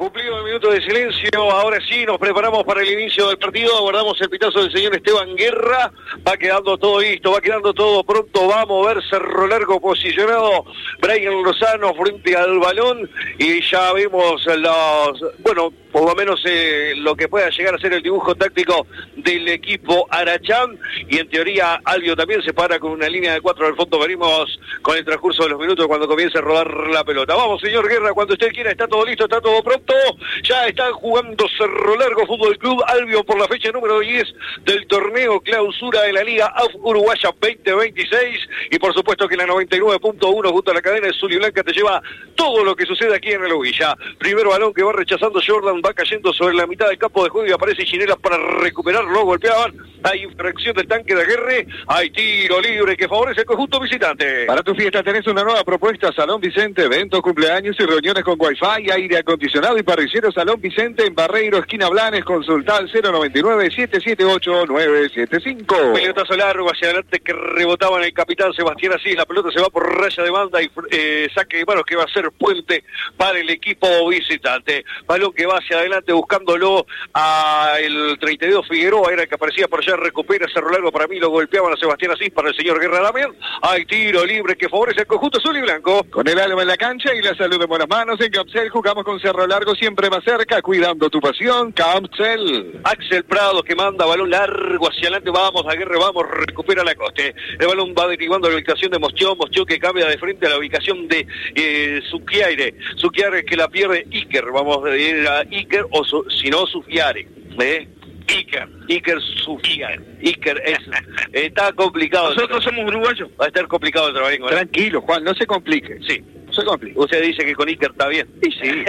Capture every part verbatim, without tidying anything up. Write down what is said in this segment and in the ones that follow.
Cumplido el minuto de silencio, ahora sí nos preparamos para el inicio del partido, aguardamos el pitazo del señor Esteban Guerra, va quedando todo listo, va quedando todo pronto, va a mover Cerro Largo posicionado, Brian Lozano frente al balón y ya vemos los, bueno, por lo menos eh, lo que pueda llegar a ser el dibujo táctico del equipo Arachán, y en teoría Albio también se para con una línea de cuatro al fondo, venimos con el transcurso de los minutos cuando comience a rodar la pelota. Vamos, señor Guerra, cuando usted quiera, está todo listo, está todo pronto, ya están jugando Cerro Largo Fútbol Club Albio por la fecha número diez del torneo clausura de la Liga A F Uruguaya veinte veintiséis, y por supuesto que la noventa y nueve punto uno junto a la cadena de Azul y Blanca te lleva todo lo que sucede aquí en el Huilla. Primer balón que va rechazando Jordan, va cayendo sobre la mitad del campo de juego y aparece Ginela para recuperarlo, golpeaban, hay infracción del tanque de Aguerre, hay tiro libre que favorece el conjunto visitante. Para tu fiesta tenés una nueva propuesta, Salón Vicente, eventos, cumpleaños y reuniones con wifi, aire acondicionado y parrillero. Salón Vicente en Barreiro, esquina Blanes, consulta al cero noventa y nueve, siete siete ocho, nueve siete cinco. Pelotazo largo hacia adelante que rebotaba en el capitán Sebastián Asís, la pelota se va por raya de banda y eh, saque de manos que va a ser puente para el equipo visitante. Balón que va hacia adelante buscándolo a el treinta y dos Figueroa, era el que aparecía por allá, recupera Cerro Largo, para mí lo golpeaban a Sebastián Asís, para el señor Guerra también. Hay tiro libre que favorece el conjunto azul y blanco. Con el alma en la cancha y la salud en buenas manos, en Capsel jugamos con Cerro Largo siempre más cerca, cuidando tu pasión, Capsel. Axel Prado que manda balón largo hacia adelante, vamos a Guerra, vamos, recupera la coste. El balón va derivando a la ubicación de Moschó, Moschó que cambia de frente a la ubicación de eh, Suquiaire, Suquiaire que la pierde Iker, vamos a ir a Iker o su, si no Sufiare, ¿eh? Iker, Iker Sufiare, Iker es, está complicado. Nosotros somos uruguayos. Va a estar complicado el trabajo, ¿eh? Tranquilo, Juan, no se complique. Sí. Se complica. Usted dice que con Iker está bien. Y sí.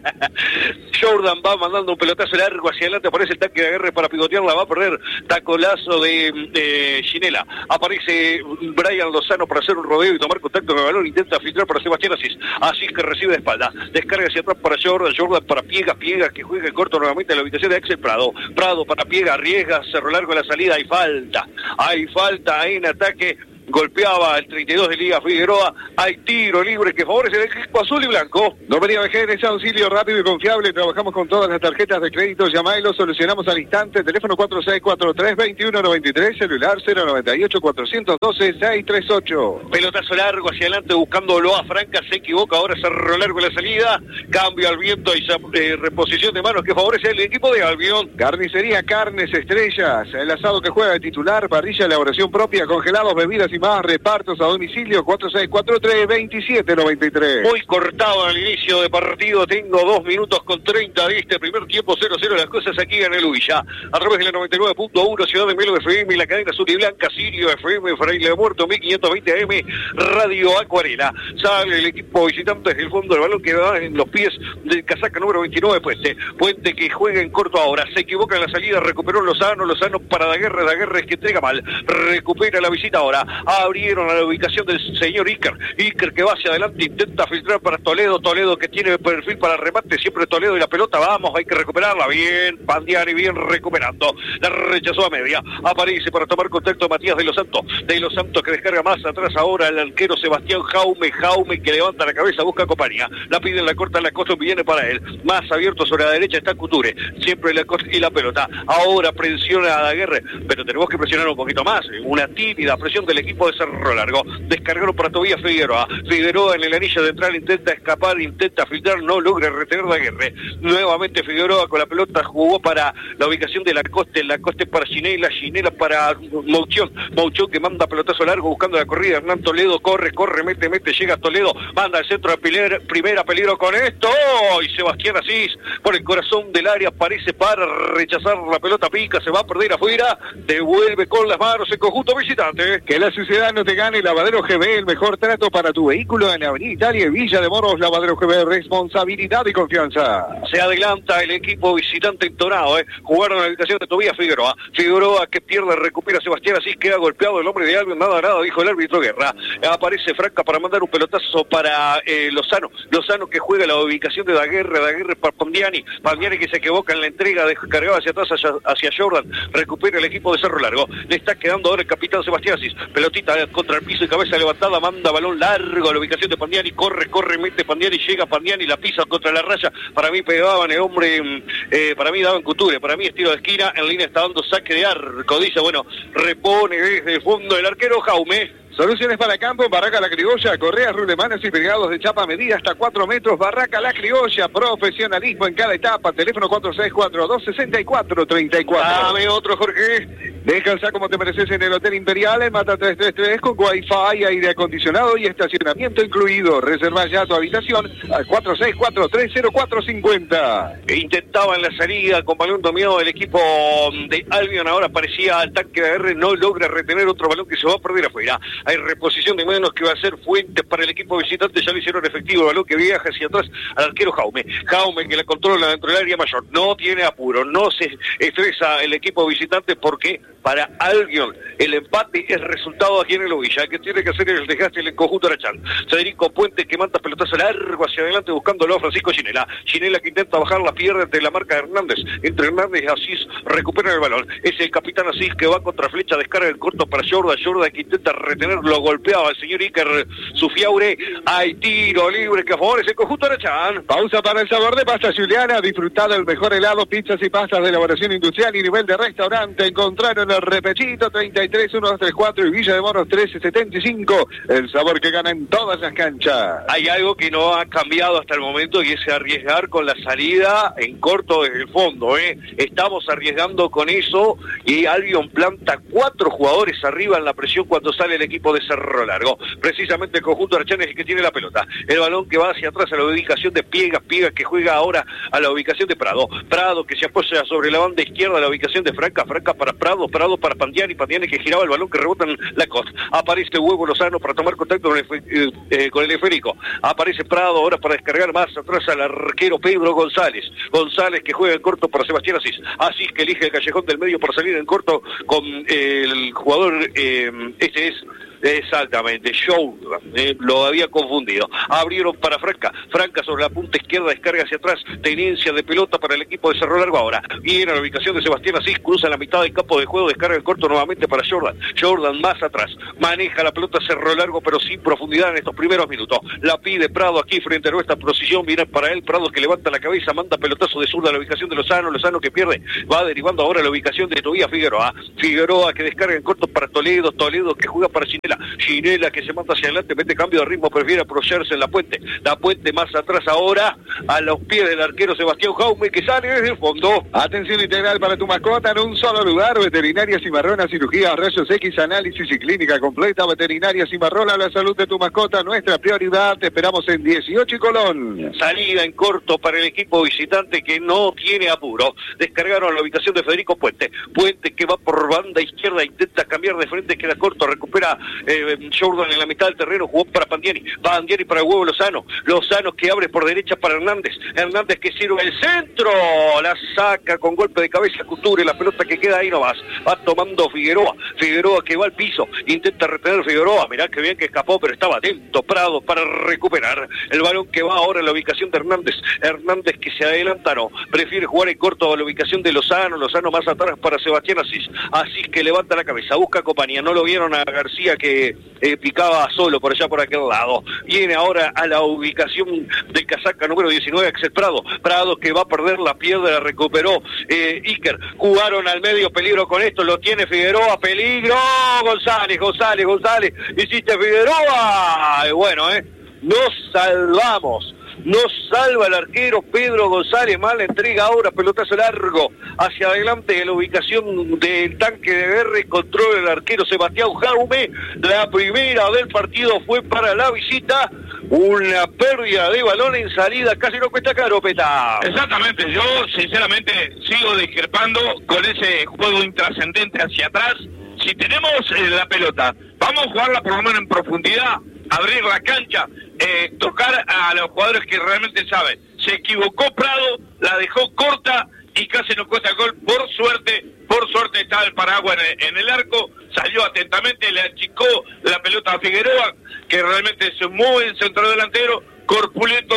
Jordan va mandando un pelotazo largo hacia adelante, aparece el tanque de Aguerre para pivotearla, va a perder tacolazo de, de Ginela. Aparece Brian Lozano para hacer un rodeo y tomar contacto con el balón, intenta filtrar para Sebastián Asís. Asís que recibe de espalda, descarga hacia atrás para Jordan, Jordan para Piega, Piega que juega en corto nuevamente en la ubicación de Axel Prado. Prado para Piega, arriesga, Cerro Largo en la salida, hay falta. Hay falta en ataque. Golpeaba el treinta y dos de Liga Figueroa, hay tiro libre que favorece el equipo azul y blanco. No venía de G N S, auxilio rápido y confiable, trabajamos con todas las tarjetas de crédito, llama y lo solucionamos al instante, teléfono cuatro seis cuatro tres, dos uno nueve tres, celular cero noventa y ocho, cuatrocientos doce, seiscientos treinta y ocho. Pelotazo largo hacia adelante buscándolo a Franca, se equivoca, ahora Cerro Largo en la salida, cambio al viento y eh, reposición de manos que favorece el equipo de Albion. Carnicería Carnes Estrellas, el asado que juega de titular, parrilla, elaboración propia, congelados, bebidas y más, repartos a domicilio, cuatro seis cuatro tres, dos siete nueve tres. Muy cortado al inicio de partido, tengo dos minutos con treinta de este primer tiempo, cero cero las cosas aquí en el Huilla, a través de la noventa y nueve punto uno, Ciudad de Melo F M y la cadena azul y blanca, Sirio F M, Fraile Muerto, mil quinientos veinte A M, Radio Acuarela. Sale el equipo visitante desde el fondo del balón que va en los pies del casaca número veintinueve, Puente. Puente que juega en corto ahora, se equivoca en la salida, recuperó Lozano, Lozano para Daguerre, Daguerre es que entrega mal, recupera la visita ahora, abrieron a la ubicación del señor Iker, Iker que va hacia adelante, intenta filtrar para Toledo, Toledo que tiene perfil para remate, siempre Toledo y la pelota, vamos, hay que recuperarla, bien, Pandiani bien recuperando, la rechazó a media, aparece para tomar contacto Matías de los Santos, de los Santos que descarga más atrás ahora el arquero Sebastián Jaume, Jaume que levanta la cabeza, busca compañía, la pide en la corta, la costa viene para él, más abierto sobre la derecha está Couture, siempre la costa y la pelota, ahora presiona a Daguerre, pero tenemos que presionar un poquito más, una tímida presión del equipo de Cerro Largo, descargaron para Tobías Figueroa, Figueroa en el anillo central intenta escapar, intenta filtrar, no logra retener a Daguerre, nuevamente Figueroa con la pelota jugó para la ubicación de la Coste, la Coste para Ginela, Ginela para Mouchón, Mouchón que manda pelotazo largo buscando la corrida, Hernán Toledo corre, corre, mete, mete, llega Toledo, manda al centro de Piler, primera peligro con esto, ¡oh! Y Sebastián Asís por el corazón del área aparece para rechazar la pelota, pica, se va a perder afuera, devuelve con las manos el conjunto visitante. Que la suciedad no te gane, Lavadero G B, el mejor trato para tu vehículo en Avenida Italia y Villa de Moros. Lavadero G B, responsabilidad y confianza. Se adelanta el equipo visitante entonado, ¿eh? Jugaron en la habitación de Tobías Figueroa. Figueroa que pierde, recupera a Sebastián Asís, queda golpeado el hombre de Albion, nada, nada, dijo el árbitro Guerra. Aparece Franca para mandar un pelotazo para eh, Lozano. Lozano que juega la ubicación de Daguerre, Daguerre para Pandiani. Pandiani que se equivoca en la entrega, descargaba hacia atrás, hacia, hacia Jordan. Recupera el equipo de Cerro Largo. Le está quedando ahora el capitán Sebastián Asís. Pelota pelotita contra el piso y cabeza levantada, manda balón largo a la ubicación de Pandiani, corre, corre, mete Pandiani, llega Pandiani, la pisa contra la raya, para mí pegaban el hombre, eh, para mí daban Couture, para mí estilo de esquina, en línea está dando saque de arco, dice, bueno, repone desde el fondo el arquero Jaume. Soluciones para campo, Barraca La Criolla, correas, rulemanes y pegados de chapa medida hasta cuatro metros, Barraca La Criolla, profesionalismo en cada etapa, teléfono cuatro seis cuatro, dos seis cuatro, tres cuatro. Dame otro, Jorge. Descansa como te mereces en el Hotel Imperial, en Mata tres tres tres, con wifi, aire acondicionado y estacionamiento incluido. Reserva ya tu habitación al cuatro seis cuatro, tres cero cuatro, cinco cero. Intentaba en la salida con balón dominado el equipo de Albion, ahora parecía al tanque de R, no logra retener otro balón que se va a perder afuera. Hay reposición de manos que va a ser Fuentes para el equipo visitante, ya lo hicieron efectivo, el balón que viaja hacia atrás al arquero Jaume. Jaume que la controla dentro del área mayor, no tiene apuro, no se estresa el equipo visitante porque para Albion el empate es resultado aquí en el Ovilla, que tiene que hacer el desgaste el conjunto Arachán. Federico Puente que manda pelotazo largo hacia adelante buscándolo a Francisco Ginela. Ginela que intenta bajar la pierna de la marca de Hernández. Entre Hernández y Asís recuperan el balón. Es el capitán Asís que va contra flecha, descarga el corto para Jordan. Jordan que intenta retenerlo, golpeaba al señor Iker Sufiaure. Hay tiro libre que favorece el conjunto Arachán. Pausa para el sabor de pasta Juliana. Disfrutad del mejor helado, pizzas y pastas de elaboración industrial y nivel de restaurante. Encontraron el Repechito treinta y tres, uno dos tres cuatro y Villa de Moros trece setenta y cinco. El sabor que gana en todas las canchas. Hay algo que no ha cambiado hasta el momento y es arriesgar con la salida en corto desde el fondo, ¿eh? Estamos arriesgando con eso y Albion planta cuatro jugadores arriba en la presión cuando sale el equipo de Cerro Largo. Precisamente el conjunto Arachán es el que tiene la pelota. El balón que va hacia atrás a la ubicación de Piegas, Piegas que juega ahora a la ubicación de Prado. Prado que se apoya sobre la banda izquierda a la ubicación de Franca, Franca para Prado, Prado para Pandiani, Pandiani que giraba el balón que rebota en la costa. Aparece Huevo Lozano para tomar contacto con el, eh, eh, con el esférico. Aparece Prado ahora para descargar más atrás al arquero Pedro González. González que juega en corto para Sebastián Asís. Asís que elige el callejón del medio para salir en corto con eh, el jugador, eh, este es exactamente, Show, eh, lo había confundido. Abrieron para Franca, Franca sobre la punta izquierda, descarga hacia atrás, tenencia de pelota para el equipo de Cerro Largo ahora. Viene a la ubicación de Sebastián Asís, cruza la mitad del campo de juego, descarga el corto nuevamente para Jordan. Jordan más atrás, maneja la pelota Cerro Largo, pero sin profundidad en estos primeros minutos. La pide Prado aquí frente a nuestra posición, viene para él, Prado que levanta la cabeza, manda pelotazo de zurda a la ubicación de Lozano, Lozano que pierde, va derivando ahora a la ubicación de Tobías Figueroa. Figueroa que descarga en corto para Toledo, Toledo que juega para Ginela. Ginela que se manda hacia adelante, mete cambio de ritmo, prefiere apoyarse en la puente. La puente más atrás ahora, a los pies del arquero Sebastián Jaume, que sale desde el fondo. Atención integral para tu mascota en un solo lugar. Veterinaria Cimarrona, cirugía, rayos X, análisis y clínica completa. Veterinaria Cimarrona, la salud de tu mascota, nuestra prioridad. Te esperamos en dieciocho y Colón. Salida en corto para el equipo visitante que no tiene apuro. Descargaron la ubicación de Federico Puente. Puente que va por banda izquierda, intenta cambiar de frente, queda corto, recupera eh, Jordan en la mitad del terreno, jugó para Pandiani, Pandiani para Huevo Lozano, Lozano que abre por derecha para Hernández, Hernández que sirve el centro, la saca con golpe de cabeza, Couture, la pelota que queda ahí nomás, va tomando Figueroa, Figueroa que va al piso, intenta retener Figueroa, mirá que bien que escapó, pero estaba atento Prado para recuperar, el balón que va ahora a la ubicación de Hernández, Hernández que se adelanta, no, prefiere jugar en corto a la ubicación de Lozano, Lozano más atrás para Sebastián Asís, Asís que levanta la cabeza, busca compañía, no lo vieron a García que Eh, picaba solo por allá por aquel lado. Viene ahora a la ubicación del casaca número diecinueve, Axel Prado. Prado que va a perder la piedra, la recuperó eh, Iker. Jugaron al medio, peligro con esto, lo tiene Figueroa, peligro. González, González, González. Hiciste Figueroa. Y bueno, eh, nos salvamos. Nos salva el arquero Pedro González, mala entrega ahora, pelotazo largo hacia adelante de la ubicación del tanque de guerra, controla el arquero Sebastián Jaume. La primera del partido fue para la visita, una pérdida de balón en salida, casi no cuesta caro, Peta. Exactamente, yo sinceramente sigo discrepando con ese juego intrascendente hacia atrás. Si tenemos eh, la pelota, vamos a jugarla por lo menos en profundidad, abrir la cancha, eh, tocar a los jugadores que realmente saben. Se equivocó Prado, la dejó corta y casi no cuesta gol. Por suerte, por suerte estaba el paraguas en el, en el arco, salió atentamente, le achicó la pelota a Figueroa, que realmente es un muy buen centro delantero, corpulento,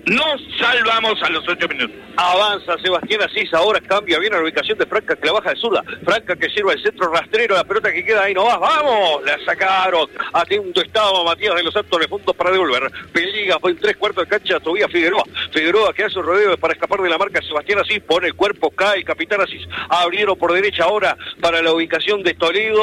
nos salvamos a los ocho minutos. Avanza Sebastián Asís, ahora cambia bien la ubicación de Franca, que la baja de zurda. Franca que sirva el centro rastrero, la pelota que queda ahí no va, ¡vamos! La sacaron. Atento estaba Matías de los Santos, de puntos para devolver. Peliga, fue en tres cuartos de cancha, Tobías Figueroa. Figueroa que hace un rodeo para escapar de la marca. Sebastián Asís pone el cuerpo, cae el capitán Asís. Abrieron por derecha ahora para la ubicación de Toledo.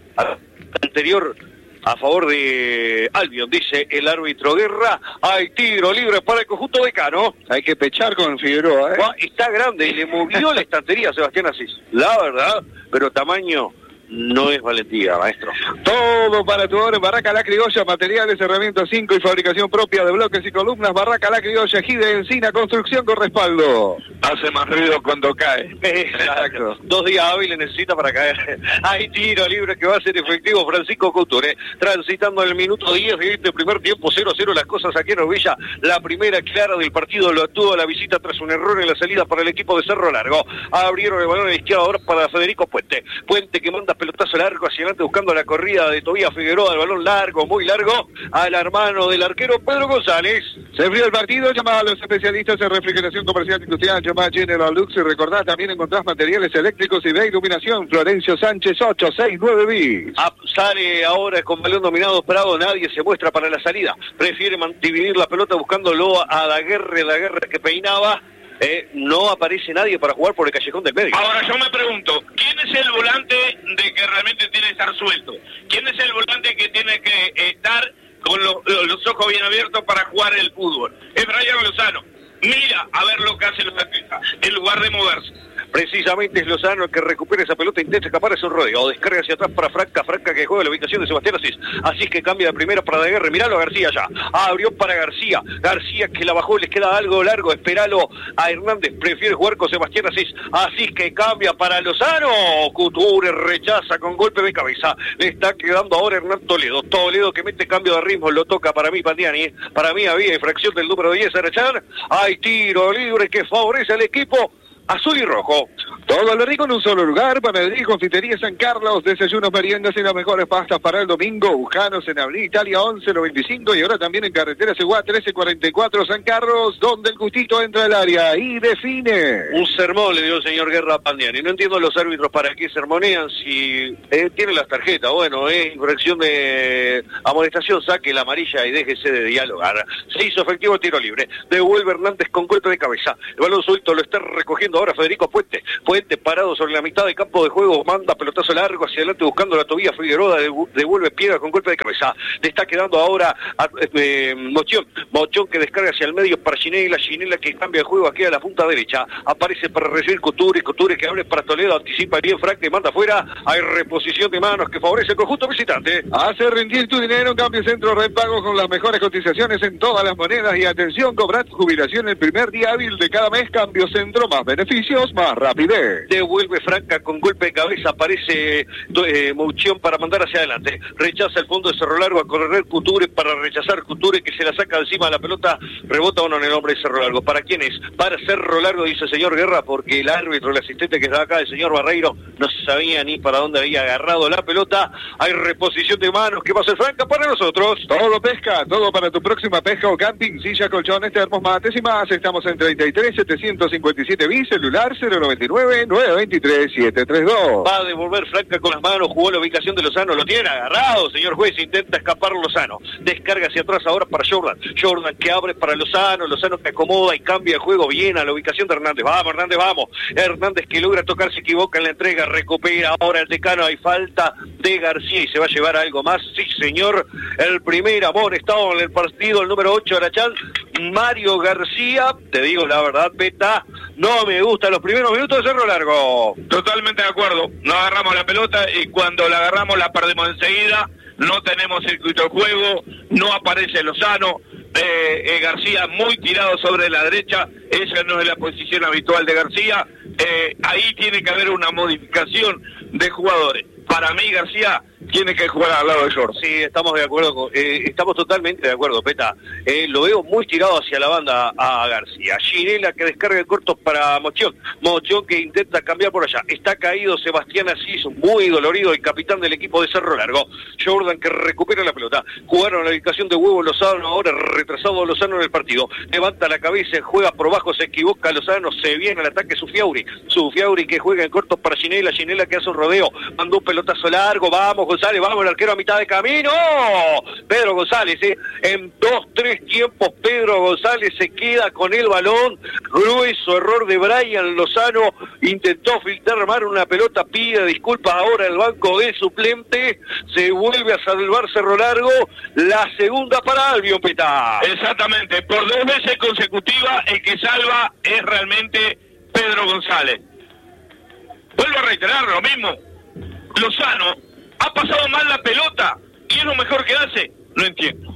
Anterior a favor de Albion, dice el árbitro Guerra. Hay tiro libre para el conjunto decano. Hay que pechar con Figueroa, ¿eh? Está grande y le movió la estantería a Sebastián Asís. La verdad, pero tamaño no es valentía, maestro. Todo para tu obra en Barraca La Criolla, materiales, herramientas cinco y fabricación propia de bloques y columnas. Barraca La Criolla, Gide Encina, construcción con respaldo. Hace más ruido cuando cae. Exacto. Dos días hábiles necesita para caer. Hay tiro libre que va a ser efectivo Francisco Couture. Transitando el minuto diez de este primer tiempo, cero a cero las cosas aquí en Ovilla. La primera clara del partido lo tuvo la visita tras un error en la salida para el equipo de Cerro Largo. Abrieron el balón a la izquierda ahora para Federico Puente. Puente que manda pelotazo largo hacia adelante buscando la corrida de Tobías Figueroa, el balón largo, muy largo, al hermano del arquero Pedro González. Se abrió el partido, llamaba a los especialistas en refrigeración comercial industrial, llamada General Lux, y recordad, también encontrás materiales eléctricos y de iluminación. Florencio Sánchez, ocho seis nueve bis. Ah, sale ahora con balón dominado Prado, nadie se muestra para la salida, prefiere dividir la pelota buscándolo a Daguerre, Daguerre que peinaba. Eh, no aparece nadie para jugar por el callejón del medio. Ahora yo me pregunto, ¿quién es el volante de que realmente tiene que estar suelto? ¿Quién es el volante que tiene que estar con lo, lo, los ojos bien abiertos para jugar el fútbol? Es Brian Lozano. Mira a ver lo que hace los atletas en lugar de moverse. Precisamente es Lozano el que recupera esa pelota, intenta escapar, es un rodeo, descarga hacia atrás para Franca, Franca que juega la ubicación de Sebastián Asís, Asís que cambia de primera para Daguerre, miralo a García ya, abrió para García, García que la bajó, les queda algo largo, esperalo a Hernández, prefiere jugar con Sebastián Asís, Asís que cambia para Lozano, Couture rechaza con golpe de cabeza, le está quedando ahora Hernán Toledo, Toledo que mete cambio de ritmo, lo toca para mí Pandiani, para mí había infracción del número diez, Arachán, hay tiro libre que favorece al equipo azul y rojo. Todo lo rico en un solo lugar. Panadería y Confitería San Carlos. Desayunos, meriendas y las mejores pastas para el domingo. Buscanos en Avenida Italia once noventa y cinco y ahora también en Carretera Seguá trece cuarenta y cuatro San Carlos, donde el gustito entra al área y define. Un sermón le dio el señor Guerra a Pandiani. No entiendo los árbitros para qué sermonean si eh, tienen las tarjetas. Bueno, es eh, infracción de amonestación, saque la amarilla y déjese de dialogar. Se hizo efectivo el tiro libre. Devuelve Hernández con golpe de cabeza. El balón suelto lo está recogiendo ahora Federico Puente. Puente parado sobre la mitad del campo de juego, manda pelotazo largo hacia adelante buscando la Tobías Figueroa, devuelve piedra con golpe de cabeza. Le está quedando ahora a eh, Mochón. Mochón que descarga hacia el medio para Ginela, Ginela que cambia de juego aquí a la punta derecha. Aparece para recibir Couture, Couture que abre para Toledo, anticipa bien Frank que manda afuera. Hay reposición de manos que favorece el conjunto visitante. Hace rendir tu dinero en Cambio Centro Red Pago con las mejores cotizaciones en todas las monedas y atención, cobrar tu jubilación el primer día hábil de cada mes. Cambio Centro, más beneficios, más rapidez. Devuelve Franca con golpe de cabeza, aparece eh, Mouchión para mandar hacia adelante. Rechaza el fondo de Cerro Largo a correr Couture para rechazar Couture que se la saca encima de la pelota. Rebota uno en el hombre de Cerro Largo. ¿Para quién es? Para Cerro Largo, dice el señor Guerra, porque el árbitro, el asistente que estaba acá, el señor Barreiro, no sabía ni para dónde había agarrado la pelota. Hay reposición de manos. ¿Qué va a hacer Franca para nosotros? Todo pesca, todo para tu próxima pesca o camping, silla, colchones, termos, mates y más. Estamos en treinta y tres setecientos cincuenta y siete bis, celular cero noventa y nueve nueve veintitrés setecientos treinta y dos. Va a devolver Franca con las manos, jugó la ubicación de Lozano, lo tiene agarrado, señor juez, intenta escapar Lozano. Descarga hacia atrás ahora para Jordan. Jordan que abre para Lozano, Lozano que acomoda y cambia el juego bien a la ubicación de Hernández. Vamos, Hernández, vamos. Hernández que logra tocar, se equivoca en la entrega, recupera ahora el decano, hay falta de García y se va a llevar algo más. Sí, señor, el primer amonestado en el partido, el número ocho, Arachán, Mario García. Te digo la verdad, Peta, no me gustan los primeros minutos de Cerro Largo. Totalmente de acuerdo, no agarramos la pelota y cuando la agarramos la perdemos enseguida, no tenemos circuito de juego, no aparece Lozano, eh, eh, García muy tirado sobre la derecha, esa no es la posición habitual de García, eh, ahí tiene que haber una modificación de jugadores. Para mí García tiene que jugar al lado de Jordan. Sí, estamos de acuerdo, con, eh, estamos totalmente de acuerdo, Peta. Eh, lo veo muy tirado hacia la banda a García. Ginela que descarga el corto para Mochón. Mochón que intenta cambiar por allá. Está caído Sebastián Asís, muy dolorido, el capitán del equipo de Cerro Largo. Jordan que recupera la pelota. Jugaron a la ubicación de Huevo Lozano, ahora retrasado Lozano en el partido. Levanta la cabeza, juega por bajo, se equivoca Lozano, se viene al ataque Sufiauri. Sufiauri que juega en corto para Ginela. Ginela que hace un rodeo, mandó un pelotazo largo. Vamos, González, vamos, el arquero a mitad de camino. Pedro González, ¿eh? En dos, tres tiempos, Pedro González se queda con el balón. Grueso error de Brian Lozano. Intentó filtrar, armar una pelota, pide disculpas ahora el banco de suplente. Se vuelve a salvar Cerro Largo. La segunda para Albion, Peta. Exactamente, por dos veces consecutivas el que salva es realmente Pedro González. Vuelvo a reiterar lo mismo. Lozano ha pasado mal la pelota y es lo mejor que hace. No entiendo.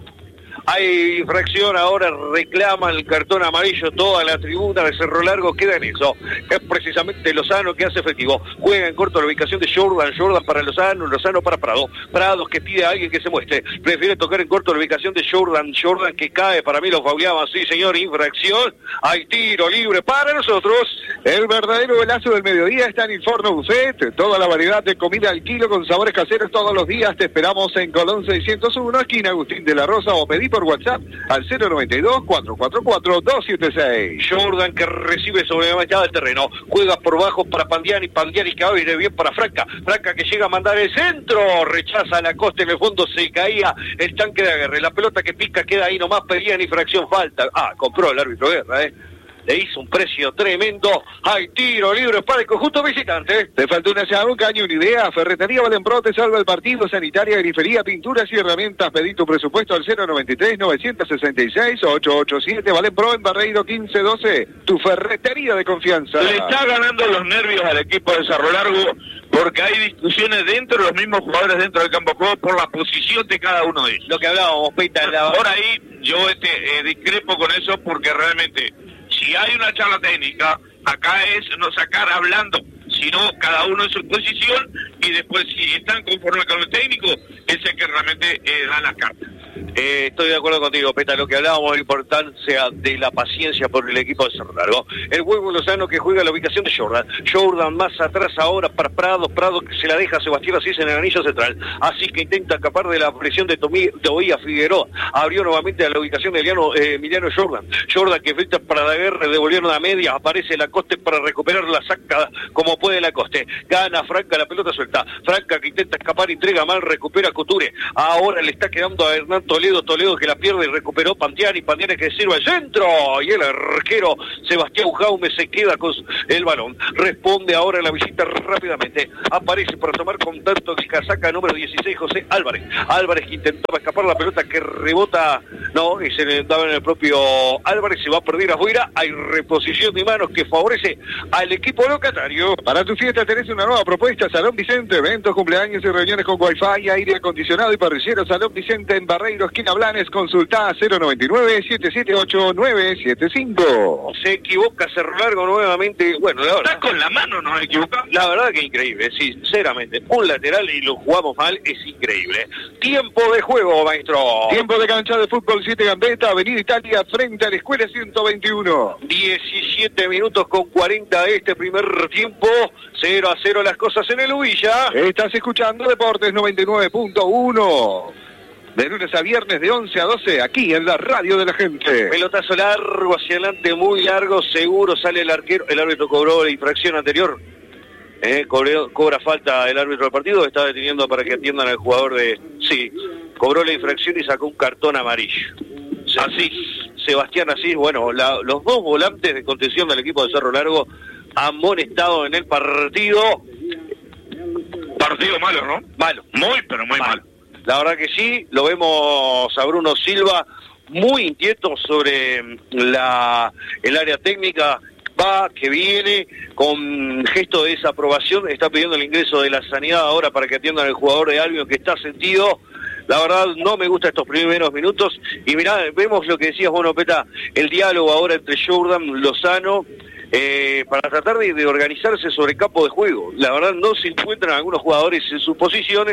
Hay infracción, ahora reclama el cartón amarillo, toda la tribuna de Cerro Largo queda en eso. Es precisamente Lozano que hace efectivo. Juega en corto la ubicación de Jordan, Jordan para Lozano, Lozano para Prado. Prado que pide a alguien que se muestre. Prefiere tocar en corto la ubicación de Jordan, Jordan que cae, para mí lo fauleaba, sí señor, infracción. Hay tiro libre para nosotros. El verdadero velazo del mediodía está en Inforno Buffet. Toda la variedad de comida al kilo con sabores caseros todos los días. Te esperamos en Colón seiscientos uno, esquina Agustín de la Rosa, o pedí por WhatsApp al cero noventa y dos, cuatro cuatro cuatro, dos siete seis. Jordan que recibe sobre la mitad del terreno, juega por bajo para Pandiani, Pandiani que abre bien para Franca, Franca que llega a mandar el centro, rechaza la costa, en el fondo se caía el tanque de Aguerre, la pelota que pica queda ahí nomás, pedían infracción, falta, ah, compró el árbitro Guerra, eh. Le hizo un precio tremendo. Hay tiro libre para el conjunto visitante. Te faltó una llave, un caño, una idea. Ferretería Valenpro te salva el partido. Sanitaria, grifería, pinturas y herramientas. Pedí tu presupuesto al cero noventa y tres, novecientos sesenta y seis, ochocientos ochenta y siete. Valenpro en Barreiro quince doce. Tu ferretería de confianza. Le está ganando los nervios al equipo de Cerro Largo porque hay discusiones dentro de los mismos jugadores dentro del campo de juego por la posición de cada uno de ellos. Lo que hablábamos, Peita. La... Por ahí yo este, eh, discrepo con eso porque realmente... Si hay una charla técnica, acá es no sacar hablando, sino cada uno en su posición y después si están conformes con el técnico, es el que realmente eh, da las cartas. Eh, estoy de acuerdo contigo, Peta, lo que hablábamos de la importancia de la paciencia por el equipo de Cerro Largo. El Huevo Lozano que juega la ubicación de Jordan. Jordan más atrás ahora para Prado, Prado que se la deja a Sebastián Asís en el anillo central. Así que intenta escapar de la presión de Tomí, Tobía Figueroa. Abrió nuevamente a la ubicación de Emiliano, eh, Emiliano Jordan. Jordan que frente para la guerra, devolvieron a media, aparece Lacoste para recuperar la saca como puede Lacoste. Gana Franca, la pelota suelta. Franca que intenta escapar, entrega mal, recupera Couture. Ahora le está quedando a Hernán Toledo, Toledo que la pierde y recuperó Pantiani, Pantiani que sirve el centro y el arquero Sebastián Jaume se queda con el balón, responde ahora en la visita rápidamente, aparece para tomar contacto el casaca número dieciséis José Álvarez, Álvarez que intentaba escapar la pelota que rebota, no, y se le daba en el propio Álvarez, se va a perder afuera, hay reposición de manos que favorece al equipo locatario. Para tu fiesta tenés una nueva propuesta, Salón Vicente, eventos, cumpleaños y reuniones con wifi, aire acondicionado y parrillero. Salón Vicente en Barreiro, esquina Blanes, consulta cero noventa y nueve, siete siete ocho, nueve siete cinco. Se equivoca Cerro Largo nuevamente, bueno, la verdad, está con la mano, no se equivoca. La verdad que increíble, sinceramente, un lateral y lo jugamos mal, es increíble. Tiempo de juego, maestro. Tiempo de cancha de fútbol siete Gambetta, Avenida Italia, frente a la Escuela ciento veintiuno. diecisiete minutos con cuarenta de este primer tiempo, cero a cero las cosas en el Ubilla. Estás escuchando Deportes noventa y nueve punto uno. De lunes a viernes de once a doce, aquí en la radio de la gente. Pelotazo largo hacia adelante, muy largo, seguro sale el arquero. El árbitro cobró la infracción anterior. Eh, cobró, cobra falta el árbitro del partido, está deteniendo para que atiendan al jugador de... Sí, cobró la infracción y sacó un cartón amarillo. Asís, Sebastián Asís, bueno, la, los dos volantes de contención del equipo de Cerro Largo amonestado en el partido. Partido malo, ¿no? Malo. Muy, pero muy malo. malo. La verdad que sí, lo vemos a Bruno Silva muy inquieto sobre la el área técnica, va, que viene, con gesto de desaprobación, está pidiendo el ingreso de la sanidad ahora para que atiendan al jugador de Albion que está sentido. La verdad no me gusta estos primeros minutos, y mirá, vemos lo que decías, bueno, Peta, el diálogo ahora entre Jordan, Lozano, eh, para tratar de, de organizarse sobre el campo de juego. La verdad no se encuentran algunos jugadores en sus posiciones,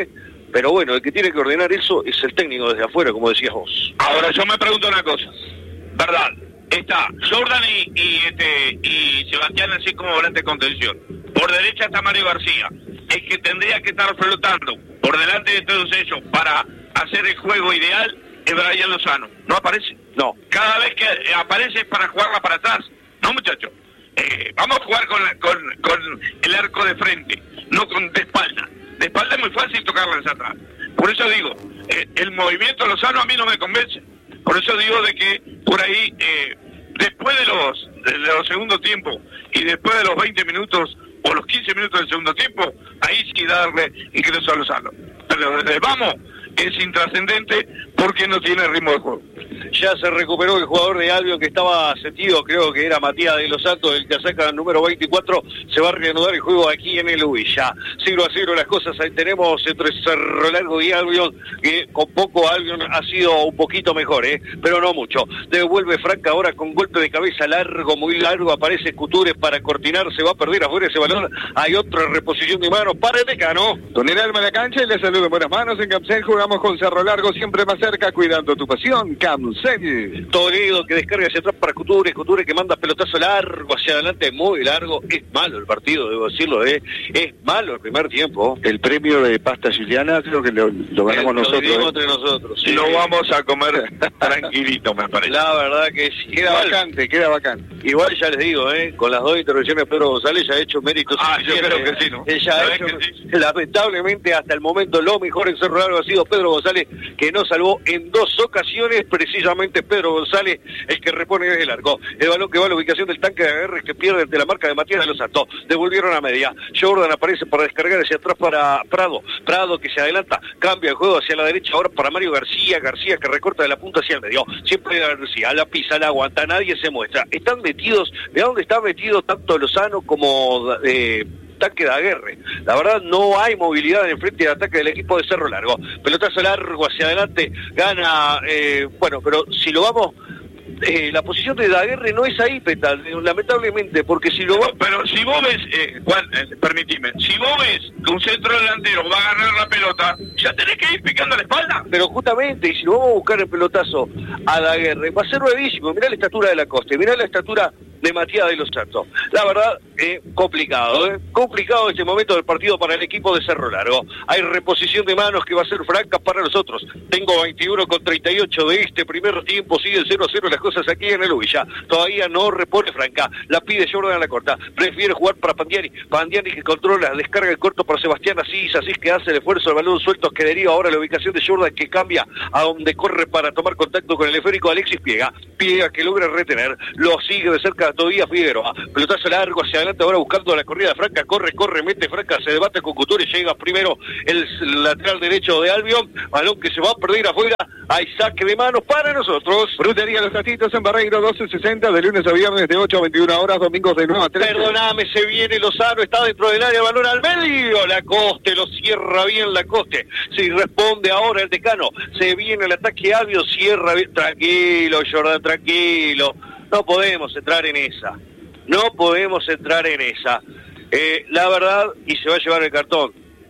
Pero bueno, el que tiene que ordenar eso es el técnico desde afuera, como decías vos. Ahora yo me pregunto una cosa, ¿verdad? Está Jordan y, y, este, y Sebastián así como volante de contención. Por derecha está Mario García. El que tendría que estar flotando por delante de todos ellos para hacer el juego ideal es Brian Lozano. ¿No aparece? No. Cada vez que aparece es para jugarla para atrás. No, muchachos. Eh, vamos a jugar con, la, con, con el arco de frente, no con de espalda. De espalda es muy fácil tocarla hacia atrás. Por eso digo, eh, el movimiento Lozano a mí no me convence. Por eso digo de que por ahí, eh, después de los, de los segundos tiempos y después de los veinte minutos o los quince minutos del segundo tiempo, ahí sí darle ingreso a Lozano. Pero desde vamos es intrascendente porque no tiene ritmo de juego. Ya se recuperó el jugador de Albion que estaba sentido, creo que era Matías de los Santos, el que saca el número veinticuatro. Se va a reanudar el juego aquí en el Huilla. cero a cero las cosas ahí tenemos entre Cerro Largo y Albion, que con poco Albion ha sido un poquito mejor, ¿eh? Pero no mucho. Devuelve Franca ahora con golpe de cabeza largo, muy largo. Aparece Couture para cortinar, se va a perder afuera ese balón. Hay otra reposición de manos para el Decano. Con el alma en la cancha y le saludo en buenas manos. En Camcel jugamos con Cerro Largo, siempre más cerca, cuidando tu pasión. Camcel. Toledo que descarga hacia atrás para Couture, Couture que manda pelotazo largo hacia adelante, muy largo. Es malo el partido, debo decirlo, ¿eh? Es malo el primer tiempo. El premio de pasta Juliana creo que lo, lo ganamos lo nosotros. Lo ¿eh? entre nosotros. Sí. Lo vamos a comer tranquilito, me parece. La verdad que sí. Queda igual, vacante, queda vacante. Igual ya les digo, ¿eh? Con las dos intervenciones de Pedro González ya ha hecho méritos. Ah, yo creo que sí, ¿no? Ella ha hecho, sí. Lamentablemente hasta el momento lo mejor en Cerro Largo ha sido Pedro González, que nos salvó en dos ocasiones, precisamente Pedro González, el que repone desde el arco. El balón que va a la ubicación del tanque de agarre que pierde ante la marca de Matías de los Santos. Devolvieron a media. Jordan aparece para descargar hacia atrás para Prado. Prado que se adelanta, cambia el juego hacia la derecha ahora para Mario García. García que recorta de la punta hacia el medio. Siempre García, la pisa, la aguanta, nadie se muestra. Están metidos, ¿de dónde está metido tanto Lozano como eh, tanque de aguerre? La verdad no hay movilidad en el frente de ataque del equipo de Cerro Largo. Pelotazo largo hacia adelante, gana, eh, bueno, pero si lo vamos, eh, la posición de Daguerre no es ahí, Petal, lamentablemente, porque si lo va... Pero, pero si vos ves, eh, Juan, eh, permitime, si vos ves que un centro delantero va a ganar la pelota, ya tenés que ir picando la espalda. Pero justamente, y si lo vamos a buscar el pelotazo a Daguerre, va a ser brevísimo. Mirá la estatura de la Coste, mirá la estatura de Matías de los Santos. La verdad, eh, complicado, ¿eh? Complicado este momento del partido para el equipo de Cerro Largo. Hay reposición de manos que va a ser franca para nosotros. Tengo veintiuno con treinta y ocho de este primer tiempo. Sigue el cero a cero las cosas aquí en el Huilla. Todavía no repone Franca. La pide Jordan a la corta. Prefiere jugar para Pandiani. Pandiani que controla, descarga el corto para Sebastián Asís. Asís que hace el esfuerzo, el balón suelto que deriva ahora la ubicación de Jordan, que cambia a donde corre para tomar contacto con el esférico Alexis Piega. Piega que logra retener. Lo sigue de cerca todavía Figueroa. Pelotazo largo hacia adelante ahora buscando la corrida de Franca. Corre, corre, mete Franca, se debate con Couture. Llega primero el lateral derecho de Albion. Balón que se va a perder afuera. Hay saque de manos para nosotros. Frutería Los Tatitos en Barreiro doce sesenta, de lunes a viernes de ocho a veintiuna horas, domingos de nueve a trece. Perdóname, se viene Lozano, está dentro del área, balón al medio. La Coste, lo cierra bien la Coste. Si responde ahora el Decano, se viene el ataque Albion, cierra bien. Tranquilo, Jordan, tranquilo. No podemos entrar en esa. No podemos entrar en esa. Eh, la verdad, y se va a llevar el cartón.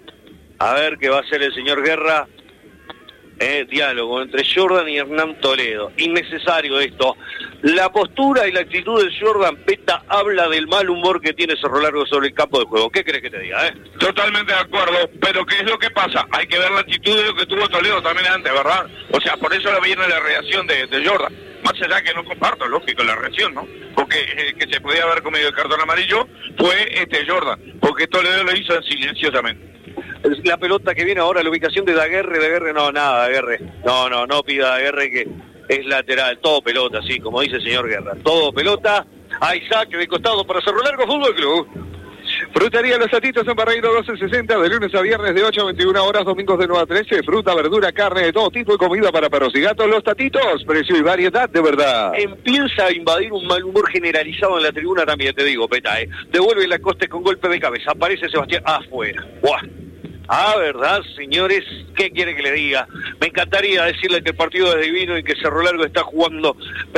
A ver qué va a hacer el señor Guerra. Eh, diálogo entre Jordan y Hernán Toledo. Innecesario esto. La postura y la actitud del Jordan Peta habla del mal humor que tiene Cerro Largo sobre el campo de juego. ¿Qué crees que te diga, eh? Totalmente de acuerdo, pero ¿qué es lo que pasa? Hay que ver la actitud de lo que tuvo Toledo también antes, ¿verdad? O sea, por eso viene la reacción de, de Jordan. Más allá que no comparto, lógico, la reacción, ¿no? Porque el que se podía haber comido el cartón amarillo fue este Jordan, porque Toledo lo hizo silenciosamente. La pelota que viene ahora, la ubicación de Daguerre, Daguerre no, nada, Daguerre. No, no, no pida Daguerre que es lateral, todo pelota, sí, como dice el señor Guerra. Todo pelota, hay saque de costado para Cerro Largo Fútbol Club. Frutería Los Tatitos en Barreiro doce sesenta, de lunes a viernes de ocho a veintiuna horas, domingos de nueve a trece. Fruta, verdura, carne de todo tipo y comida para perros y gatos. Los Tatitos, precio y variedad de verdad. Empieza a invadir un mal humor generalizado en la tribuna también, te digo, Peta, ¿eh? Devuelve la Coste con golpe de cabeza. Aparece Sebastián afuera. ¡Buah! Ah, ¿verdad, señores? ¿Qué quiere que le diga? Me encantaría decirle que el partido es divino y que Cerro Largo está jugando, pero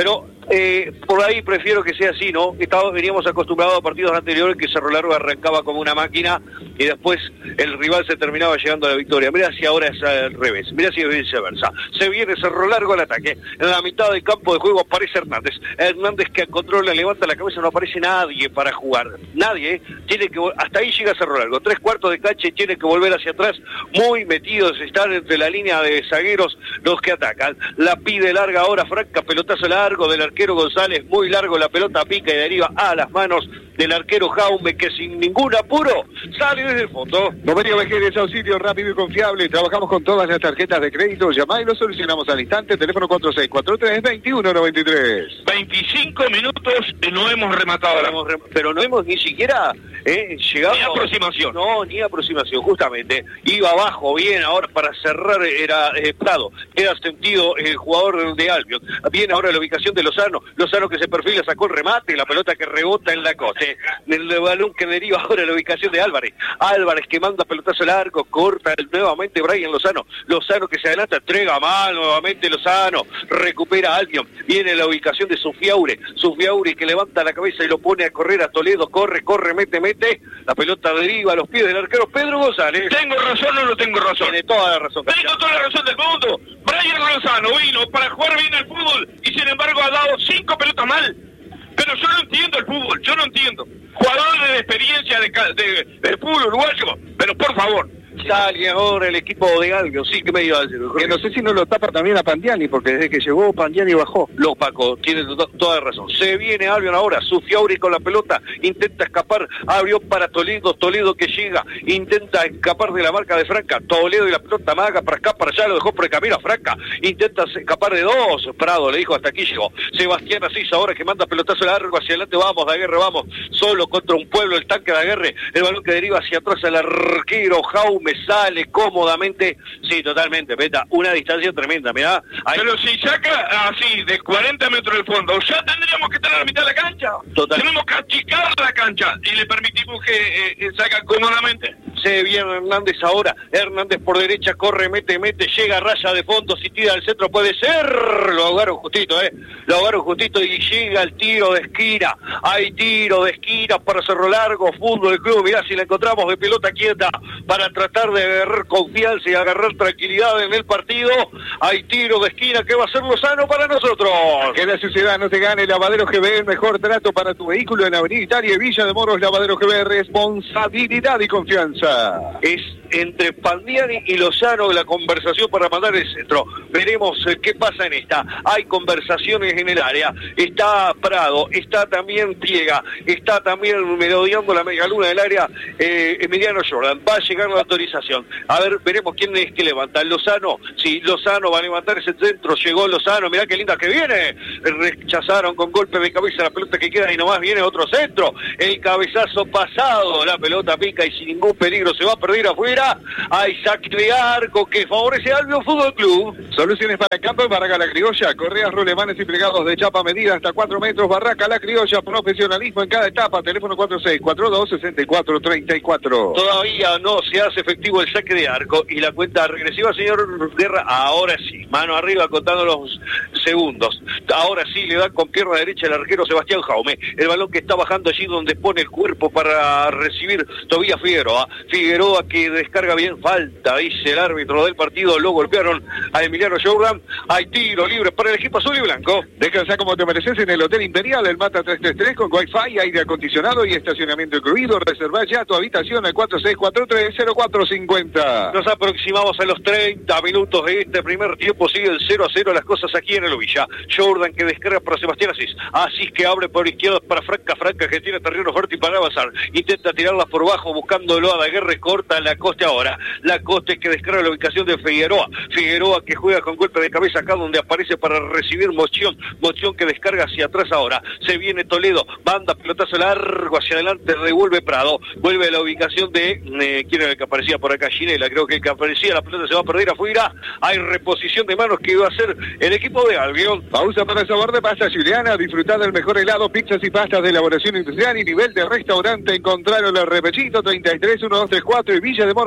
Eh, por ahí prefiero que sea así, ¿no? Estamos, veníamos acostumbrados a partidos anteriores que Cerro Largo arrancaba como una máquina y después el rival se terminaba llegando a la victoria. Mirá si ahora es al revés, mirá si es viceversa. Se viene Cerro Largo al ataque. En la mitad del campo de juego aparece Hernández. Hernández que controla, levanta la cabeza, no aparece nadie para jugar. Nadie, ¿eh? Tiene que, hasta ahí llega Cerro Largo. Tres cuartos de cancha y tiene que volver hacia atrás. Muy metidos están entre la línea de zagueros los que atacan. La pide larga ahora Franca, pelotazo largo del arquero González, muy largo, la pelota pica y deriva a las manos del arquero Jaume, que sin ningún apuro sale desde el fondo. Domenio Vejeres, auxilio rápido y confiable. Trabajamos con todas las tarjetas de crédito. Llamá y lo solucionamos al instante. Teléfono cuatro seis cuatro tres, veintiuno noventa y tres. veinticinco minutos y no hemos rematado. Hemos rem pero no hemos ni siquiera eh, llegado... Ni aproximación. No, ni aproximación, justamente. Iba abajo bien ahora para cerrar, era eh, Prado. Era sentido el jugador de Albion. Viene ahora la ubicación de Lozano. Lozano que se perfila, sacó el remate, la pelota que rebota en la coste. El balón que deriva ahora la ubicación de Álvarez. Álvarez que manda pelotazo largo, corta nuevamente Brian Lozano. Lozano que se adelanta, entrega mal nuevamente Lozano. Recupera Albion. Viene la ubicación de Sufiaure. Sufiaure que levanta la cabeza y lo pone a correr a Toledo. Corre, corre, mete, mete. La pelota deriva a los pies del arquero Pedro González. ¿Tengo razón o no tengo razón? Tiene toda la razón. Tengo toda la razón del mundo. Brian Lozano vino para jugar bien al fútbol y sin embargo ha dado cinco pelotas mal. Pero yo no entiendo el fútbol, yo no entiendo. Jugadores de experiencia de, de, del fútbol uruguayo, pero por favor. Sale ahora el equipo de Albion, sí, que me iba a decir. Que no sé si no lo tapa también a Pandiani, porque desde que llegó Pandiani bajó. Lo Paco, tiene to toda razón. Se viene Albion ahora, Sufiauri con la pelota, intenta escapar, abrió para Toledo, Toledo que llega, intenta escapar de la marca de Franca, Toledo y la pelota maga para acá, para allá, lo dejó por el camino a Franca, intenta escapar de dos, Prado le dijo hasta aquí llegó. Sebastián Asís ahora que manda pelotazo largo hacia adelante, vamos, Daguerre, vamos, solo contra un pueblo, el tanque de Daguerre, el balón que deriva hacia atrás al arquero Jaume, sale cómodamente, sí, totalmente, Peta, una distancia tremenda, mirá. Ahí. Pero si saca así, de cuarenta metros del fondo, ya tendríamos que estar a la mitad de la cancha. Total. Tenemos que achicar la cancha y le permitimos que eh, eh, salga cómodamente. Se viene Hernández ahora, Hernández por derecha, corre, mete, mete, llega a raya de fondo, si tira al centro puede ser, lo ahogaron justito, eh, lo ahogaron justito y llega el tiro de esquina, hay tiro de esquina para Cerro Largo, Fútbol del Club, mirá si la encontramos de pelota quieta para tratar de agarrar confianza y agarrar tranquilidad en el partido, hay tiro de esquina que va a ser Lozano para nosotros. Que la sociedad no te gane, Lavadero G B, el mejor trato para tu vehículo en Avenida Italia y Villa de Moros, Lavadero G B, responsabilidad y confianza. Es entre Pandiani y Lozano la conversación para mandar el centro. Veremos eh, qué pasa en esta. Hay conversaciones en el área. Está Prado, está también Piega, está también merodeando la megaluna del área eh, Emiliano Jordan. Va a llegar la autorización. A ver, veremos quién es que levanta. Lozano, sí, Lozano va a levantar ese centro. Llegó Lozano, mirá qué linda que viene. Rechazaron con golpe de cabeza la pelota que queda y nomás viene otro centro. El cabezazo pasado, la pelota pica y sin ningún peligro se va a perder afuera. Hay saque de arco que favorece al Albion Fútbol Club. Soluciones para el campo, Barraca La Criolla, correas, rulemanes y plegados de chapa medida hasta cuatro metros, Barraca La Criolla, profesionalismo en cada etapa, teléfono cuatro seis cuatro dos, seis cuatro tres cuatro. Todavía no se hace efectivo el saque de arco y la cuenta regresiva, señor Guerra, ahora sí, mano arriba contando los segundos. Ahora sí le da con pierna derecha el arquero Sebastián Jaume, el balón que está bajando allí donde pone el cuerpo para recibir Tobías Figueroa. Figueroa que descarga bien, falta, dice el árbitro del partido, lo golpearon a Emiliano Jordan. Hay tiro libre para el equipo azul y blanco. Descansa como te mereces en el Hotel Imperial, el Mata tres tres tres con Wi-Fi, aire acondicionado y estacionamiento incluido. Reserva ya tu habitación al cuatro seis cuatro tres, cero cuatro cinco cero. Nos aproximamos a los treinta minutos de este primer tiempo, sigue el cero a cero las cosas aquí en el Villa. Jordan que descarga para Sebastián Asís, Asís que abre por izquierda para Franca, Franca que tiene terreno fuerte y para avanzar, intenta tirarla por bajo buscándolo a Daguerre, corta la Coste ahora, la Coste que descarga la ubicación de Figueroa, Figueroa que juega con golpe de cabeza acá donde aparece para recibir Moción, Moción que descarga hacia atrás ahora, se viene Toledo, manda pelotazo largo hacia adelante, revuelve Prado, vuelve a la ubicación de, eh, ¿quién era el que aparecía por acá? Ginela, creo que el que aparecía, la pelota se va a perder afuera, hay reposición de manos que iba a hacer el equipo de Albion. Pausa para el sabor de pasta Juliana, disfrutar del mejor helado, pizzas y pastas de elaboración industrial y nivel de restaurante, encontraron el Repechito treinta y tres, uno dos tres cuatro y Villa de Moros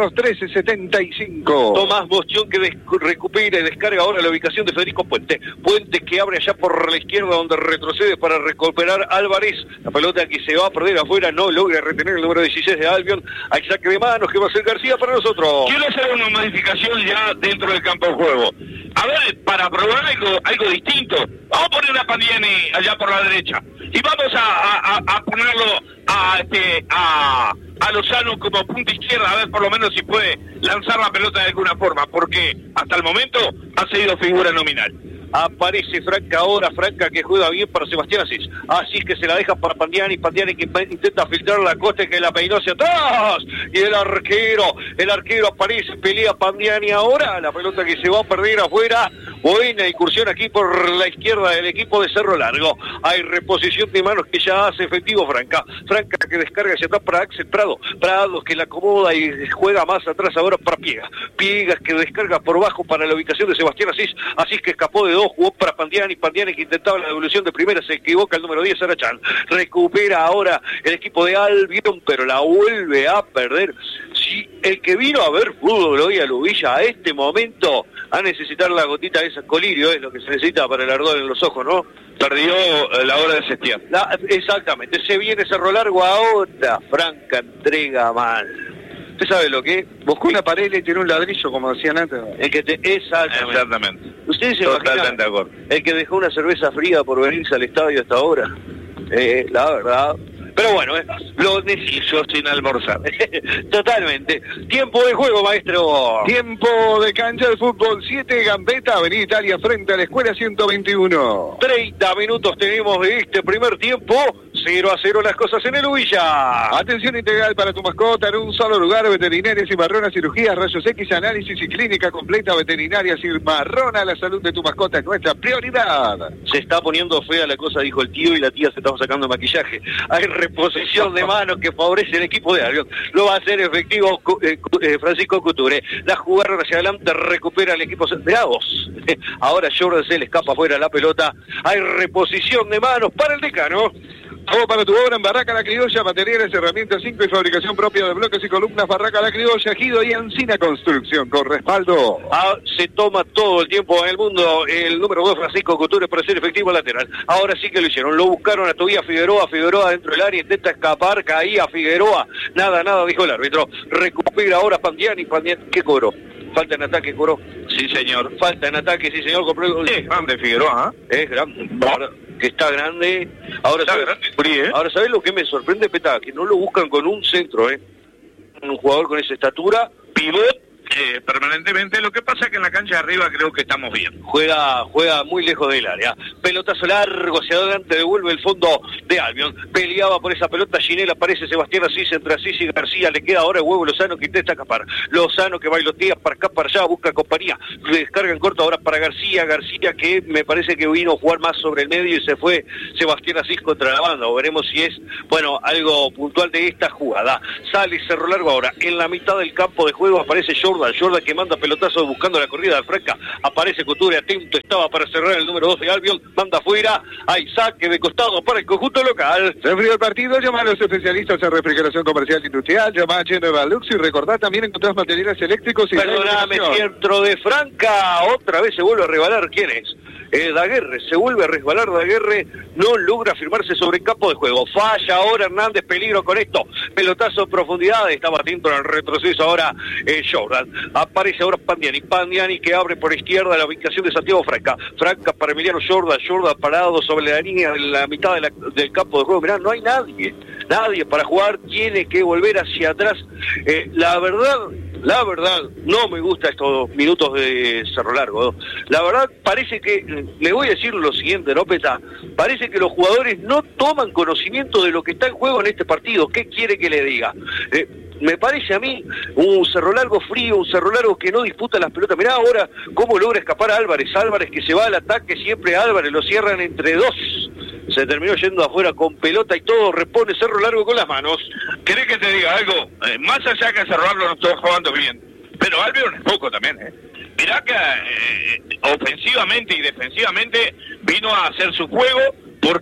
Moros trece setenta y cinco. Tomás Bostión que des- recupera y descarga ahora la ubicación de Federico Puente. Puente que abre allá por la izquierda donde retrocede para recuperar Álvarez. La pelota que se va a perder afuera, no logra retener el número dieciséis de Albion. Hay saque de manos que va a ser García para nosotros. Quiero hacer una modificación ya dentro del campo de juego. A ver, para probar algo, algo distinto, vamos a poner a Pandiani allá por la derecha. Y vamos a, a, a ponerlo a, este, a, a Lozano como punta izquierda, a ver por lo menos si puede lanzar la pelota de alguna forma, porque hasta el momento ha sido figura nominal. Aparece Franca ahora, Franca que juega bien para Sebastián Asís. Asís que se la deja para Pandiani, Pandiani que intenta filtrar la costa que la peinó hacia atrás. Y el arquero, el arquero aparece, pelea Pandiani ahora. La pelota que se va a perder afuera. Buena incursión aquí por la izquierda del equipo de Cerro Largo. Hay reposición de manos que ya hace efectivo Franca. Franca que descarga hacia atrás para Axel Prado. Prado que la acomoda y juega más atrás ahora para Piegas. Piegas que descarga por bajo para la ubicación de Sebastián Asís. Asís que escapó de dos, jugó para Pandiani. Pandiani que intentaba la devolución de primera, se equivoca el número diez, Arachán. Recupera ahora el equipo de Albion, pero la vuelve a perder. Si el que vino a ver fútbol hoy a Lubilla a este momento a necesitar la gotita de esa colirio, es lo que se necesita para el ardor en los ojos, ¿no? Perdió la hora de Sestián. La, exactamente, se viene Cerro Largo ahora. Franca entrega mal. ¿Usted sabe lo que? Buscó una pared y tiró un ladrillo, como decían antes. El que te... Exactamente. Exactamente. ¿Ustedes se Totalmente imaginan de acuerdo. el que dejó una cerveza fría por venirse al estadio hasta ahora? Eh, la verdad... Pero bueno, eh, lo necesito sin almorzar. Totalmente. Tiempo de juego, maestro. Tiempo de cancha de fútbol, siete Gambetta, Avenida Italia, frente a la Escuela ciento veintiuno. treinta minutos tenemos de este primer tiempo. cero a cero las cosas en el Ubilla. Atención integral para tu mascota en un solo lugar, veterinarias y marronas, cirugías, rayos X, análisis y clínica completa, veterinarias y marrona. La salud de tu mascota es nuestra prioridad. Se está poniendo fea la cosa, dijo el tío, y la tía se estaba sacando maquillaje. Hay reposición de manos que favorece el equipo de Albion. Lo va a hacer efectivo eh, eh, Francisco Couture. La jugaron hacia adelante, recupera el equipo de Bravos. Ahora Jordan se le escapa fuera la pelota. Hay reposición de manos para el decano. Todo para tu obra en Barraca La Criolla, materiales, herramientas cinco y fabricación propia de bloques y columnas. Barraca La Criolla, Gido y Encina Construcción con respaldo. Ah, se toma todo el tiempo en el mundo el número dos, Francisco Couture, para ser efectivo lateral. Ahora sí que lo hicieron, lo buscaron a Tobías Figueroa, Figueroa dentro del área, intenta escapar, caía Figueroa, nada, nada, dijo el árbitro. Recupera ahora Pandiani, Pandiani, ¿qué cobró? Falta en ataque, cobró. Sí, señor. Falta en ataque, sí, señor. Compró... Es grande Figueroa, ¿eh? Es grande. Ahora, que está grande. Ahora, Está ¿sabes? grande, Pri, ¿eh? Ahora, ¿sabes lo que me sorprende, Peta? Que no lo buscan con un centro, ¿eh? Un jugador con esa estatura. Pivot eh, permanentemente. Lo que pasa es que en la cancha de arriba creo que estamos bien. Juega juega muy lejos del área. Pelotazo largo hacia adelante, devuelve el fondo de Albion. Peleaba por esa pelota, Ginela, aparece Sebastián Asís, entre Asís y García. Le queda ahora el huevo Lozano que intenta escapar. Lozano que bailotea para acá, para allá, busca compañía. Descarga en corto ahora para García. García que me parece que vino a jugar más sobre el medio y se fue Sebastián Asís contra la banda. O veremos si es, bueno, algo puntual de esta jugada. Sale Cerro Largo ahora. En la mitad del campo de juego aparece Jordan. Jordan que manda pelotazo buscando la corrida de Franca. Aparece Couture, atento estaba para cerrar el número dos de Albion. Manda afuera. Hay saque de costado para el conjunto local. Se enfrió el partido, llama a los especialistas en refrigeración comercial industrial, llama a General Lux y recordad también encontrás materiales eléctricos y... Perdóname, centro de Franca. Otra vez se vuelve a rebalar. ¿Quién es? Eh, Daguerre, se vuelve a resbalar Daguerre, no logra firmarse sobre el campo de juego. Falla ahora Hernández, peligro con esto. Pelotazo en profundidad, estaba atento en el retroceso ahora eh, Jordan. Aparece ahora Pandiani, Pandiani que abre por izquierda la ubicación de Santiago Franca. Franca para Emiliano Jordan, Jordan parado sobre la línea de la mitad de la, del campo de juego. Mirá, no hay nadie, nadie para jugar, tiene que volver hacia atrás. Eh, la verdad... La verdad, no me gusta estos minutos de Cerro Largo. La verdad, parece que, le voy a decir lo siguiente, ¿no, Peta? Parece que los jugadores no toman conocimiento de lo que está en juego en este partido. ¿Qué quiere que le diga? Eh, me parece a mí un Cerro Largo frío, un Cerro Largo que no disputa las pelotas. Mirá ahora cómo logra escapar Álvarez. Álvarez que se va al ataque, siempre Álvarez, lo cierran entre dos. Se terminó yendo afuera con pelota y todo, repone Cerro Largo con las manos. ¿Querés que te diga algo? Eh, más allá que Cerro Largo no está jugando bien, pero Albion es poco también, ¿eh? Mirá que eh, ofensivamente y defensivamente vino a hacer su juego, porque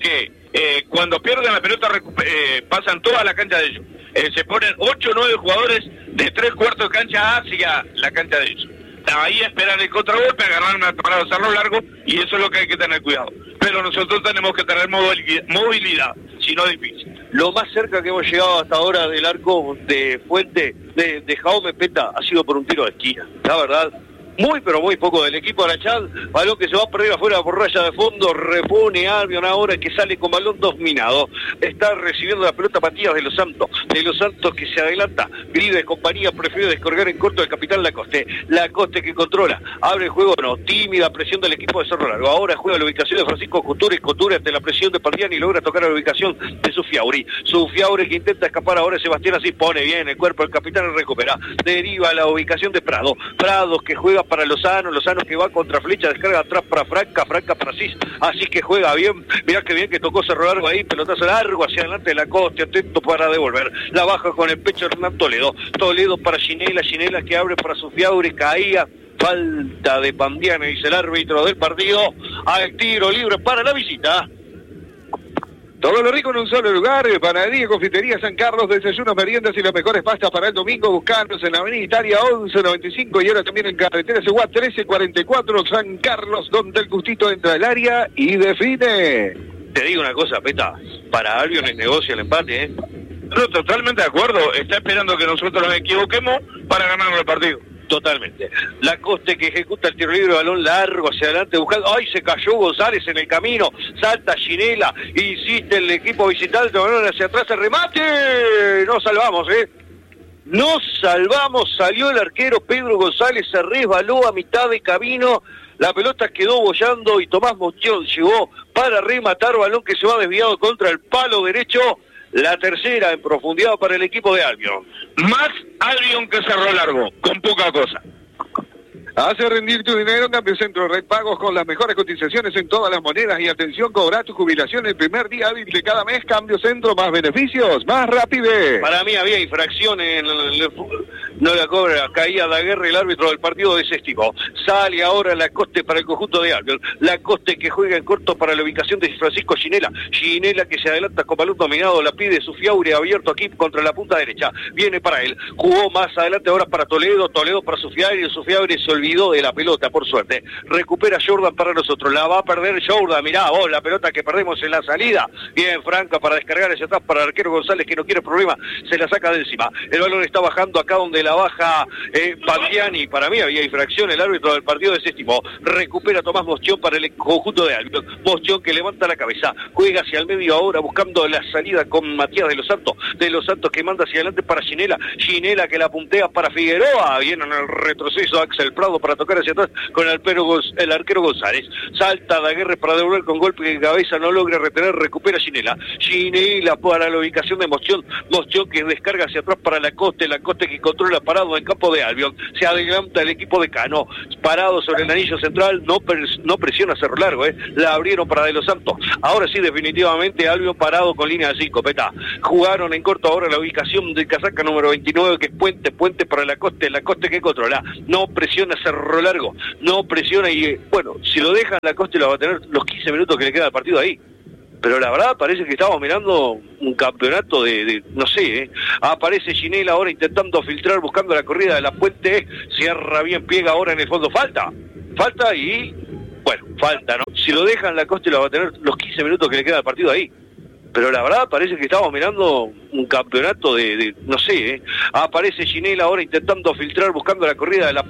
eh, cuando pierden la pelota eh, pasan toda la cancha de ellos. Eh, se ponen ocho o nueve jugadores de tres cuartos de cancha hacia la cancha de ellos. Ahí esperan el contragolpe, agarrar una parada, hacerlo largo, y eso es lo que hay que tener cuidado. Pero nosotros tenemos que tener movilidad, si no difícil. Lo más cerca que hemos llegado hasta ahora del arco de Fuente, de, de Jaume Peta, ha sido por un tiro de esquina, la verdad. Muy, pero muy poco del equipo de la Chad. Balón que se va a perder afuera por raya de fondo. Repone Albion ahora, que sale con balón dominado. Está recibiendo la pelota Matías de los Santos. De los Santos que se adelanta. Gride compañía, prefiere descargar en corto del capitán Lacoste. Lacoste que controla. Abre el juego, no. Tímida presión del equipo de Cerro Largo. Ahora juega la ubicación de Francisco Couture. Couture ante la presión de Pardiani y logra tocar la ubicación de Sufiauri. Sufiauri que intenta escapar ahora. Sebastián así pone bien el cuerpo. El capitán recupera. Deriva la ubicación de Prado. Prado que juega para Lozano, Lozano que va contra flecha, descarga atrás para Franca, Franca para Cis, así que juega bien, mirá que bien que tocó Cerro Largo ahí, pelotazo largo hacia adelante de Lacoste, atento para devolver, la baja con el pecho Hernán Toledo, Toledo para Ginela, Ginela que abre para Sufiauri, caía, falta de Pandiana, dice el árbitro del partido, al tiro libre para la visita. Todo lo rico en un solo lugar, Panadería y Confitería San Carlos, desayunos, meriendas y las mejores pastas para el domingo. Buscanos en la Avenida Italia once noventa y cinco y ahora también en Carretera Seguá trece cuarenta y cuatro, San Carlos, donde el gustito entra al área y define. Te digo una cosa, Peta, para Albion es negocio el empate, ¿eh? No, totalmente de acuerdo, está esperando que nosotros nos equivoquemos para ganar el partido. Totalmente. Lacoste que ejecuta el tiro libre, balón largo hacia adelante buscando. ¡Ay! Se cayó González en el camino. Salta Ginela. Insiste el equipo visitante. Balón hacia atrás. El remate. No salvamos, ¿eh? No salvamos. Salió el arquero Pedro González. Se resbaló a mitad de camino. La pelota quedó bollando y Tomás Mostión llegó para rematar. Balón que se va desviado contra el palo derecho. La tercera en profundidad para el equipo de Albion. Más Albion que Cerro Largo, con poca cosa. Hace rendir tu dinero en Cambio Centro Red Pagos con las mejores cotizaciones en todas las monedas y atención, cobra tu jubilación el primer día hábil de cada mes. Cambio Centro, más beneficios, más rapidez. Para mí había infracción en el, el, no la cobra, caía Daguerre, el árbitro del partido desestimó. Sale ahora Lacoste para el conjunto de Albion. Lacoste que juega en corto para la ubicación de Francisco Ginela. Ginela que se adelanta con balón dominado, la pide Sufiauri abierto aquí contra la punta derecha. Viene para él, jugó más adelante ahora para Toledo, Toledo para Sufiauri, Sufiauri se olvidó de la pelota, por suerte. Recupera Jordan para nosotros, la va a perder Jordan, mirá vos, la pelota que perdemos en la salida. Bien, Franca para descargar hacia atrás para el arquero González que no quiere problema, se la saca de encima. El balón está bajando acá donde la baja eh, Pandiani. Para mí había infracción, el árbitro del partido desestimó. Recupera Tomás Mostión para el conjunto de Albion. Mostión que levanta la cabeza, juega hacia el medio ahora buscando la salida con Matías de los Santos. De los Santos que manda hacia adelante para Ginela. Ginela que la puntea para Figueroa. Viene en el retroceso Axel Prado para tocar hacia atrás con el, el arquero González. Salta Daguerre para devolver con golpe de cabeza, no logra retener, recupera Ginela. Ginela para la ubicación de Mostión. Mostión que descarga hacia atrás para Lacoste. Lacoste que controla parado en campo de Albion. Se adelanta el equipo de Cano. Parado sobre el anillo central, no, pres no presiona Cerro Largo, eh. La abrieron para De los Santos. Ahora sí, definitivamente Albion parado con línea de cinco, Peta. Jugaron en corto ahora la ubicación de casaca número veintinueve, que es Puente, Puente para Lacoste. Lacoste que controla. No presiona Cerro Largo, no presiona y bueno, si lo dejan Lacoste lo va a tener los quince minutos que le queda al partido ahí. Pero la verdad parece que estamos mirando un campeonato de, de no sé, ¿eh? Aparece Ginela ahora intentando filtrar, buscando la corrida de la Puente, cierra bien, piega ahora en el fondo, falta, falta y bueno, falta, ¿no? Si lo dejan Lacoste lo va a tener los quince minutos que le queda al partido ahí. Pero la verdad parece que estamos mirando un campeonato de, de no sé, ¿eh? Aparece Ginela ahora intentando filtrar, buscando la corrida de la